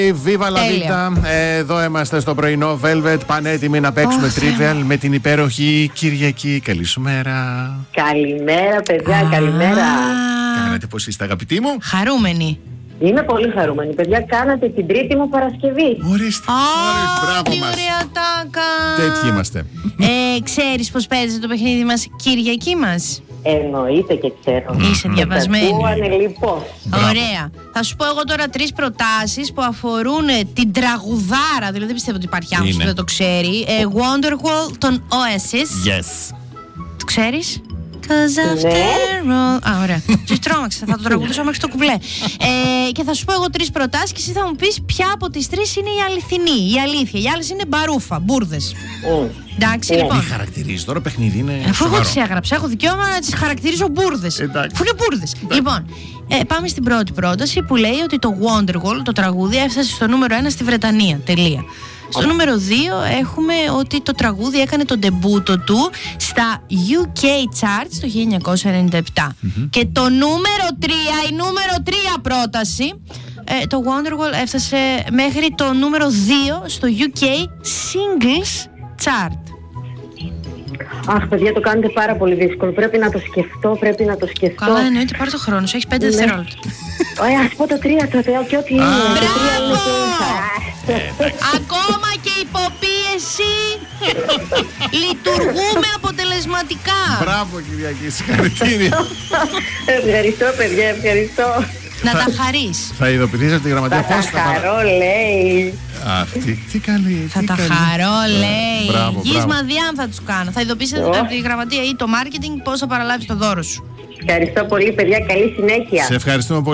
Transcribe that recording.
Viva la Vita, εδώ είμαστε στο πρωινό Velvet, πανέτοιμοι να παίξουμε Trivial με την υπέροχη Κυριακή. Καλή σου μέρα. Καλημέρα παιδιά, καλημέρα. Κάνατε πως είστε αγαπητοί μου? Χαρούμενοι. Είμαι πολύ χαρούμενη παιδιά, κάνατε την τρίτη μου Παρασκευή. Ορίστε, μπράβο τι μας. ωραία τάκα. Τέτοιοι είμαστε. Ξέρεις πως παίζει το παιχνίδι μας Κυριακή μας? Εννοείται και ξέρω. Είσαι διαβασμένη. Λοιπόν. Ωραία. Θα σου πω εγώ τώρα 3 προτάσεις που αφορούν την τραγουδάρα. Δηλαδή δεν πιστεύω ότι υπάρχει άνθρωπος που δεν το ξέρει. Wonderwall των Oasis. Yes. Το ξέρεις? Cause after all. Ωραία. Τους τρόμαξα. Θα το τραγουδήσω μέχρι το κουμπλέ. Και θα σου πω εγώ 3 προτάσεις και εσύ θα μου πεις ποια από τις 3 είναι η αληθινή, η αλήθεια. Οι άλλες είναι μπαρούφα, μπουρδες. Εντάξει, λοιπόν. Τι χαρακτηρίζει τώρα, παιχνίδι είναι. Αφού εγώ τις έγραψα, έχω δικαίωμα να τις χαρακτηρίζω μπουρδες. Αφού είναι μπουρδες. Λοιπόν, πάμε στην πρώτη πρόταση που λέει ότι το Wonderwall, το τραγούδι, έφτασε στο νούμερο 1 στη Βρετανία. Τελεία. Στο νούμερο 2 έχουμε ότι το τραγούδι έκανε τον ντεμπούτο του στα UK Charts το 1997. Και το νούμερο 3, η νούμερο 3 πρόταση, το Wonderwall έφτασε μέχρι το νούμερο 2 στο UK Singles Chart. Αχ παιδιά, το κάνετε πάρα πολύ δύσκολο. Πρέπει να το σκεφτώ, Καλά, εννοείται, πάρε το χρόνο σου, έχεις 5 δευτερόλεπτα. Ας πω το 3 τότε, και ό,τι είναι. Μπράβο! Ακόμα και υποπίεση λειτουργούμε αποτελεσματικά. Μπράβο Κυριακή, συγχαρητήρια. Ευχαριστώ παιδιά, ευχαριστώ. Να τα χαρείς. Θα ειδοποιήσεις από τη γραμματεία πώς θα χαρώ, λέει. Τι καλή. Θα τα χαρώ, λέει. Μπράβο. Γης Μαδιάν θα τους κάνω. Θα ειδοποιήσετε από τη γραμματεία ή το marketing πώς θα παραλάβεις το δώρο σου. Ευχαριστώ πολύ παιδιά, καλή συνέχεια. Σε ευχαριστούμε πολύ.